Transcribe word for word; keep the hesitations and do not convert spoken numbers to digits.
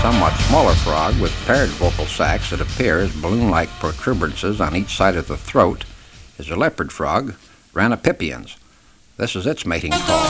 somewhat smaller frog with paired vocal sacs that appear as balloon-like protuberances on each side of the throat is a leopard frog, Ranipipiens. This is its mating call.